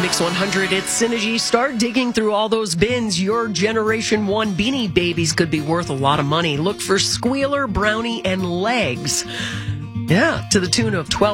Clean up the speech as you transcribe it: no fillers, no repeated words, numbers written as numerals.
Mix 100, it's Synergy. Start digging through all those bins. Your Generation 1 Beanie Babies could be worth a lot of money. Look for Squealer, Brownie, and Legs. Yeah, to the tune of $12.